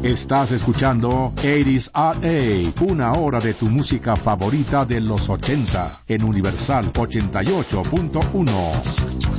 Estás escuchando 80s RA, una hora de tu música favorita de los 80 en Universal 88.1.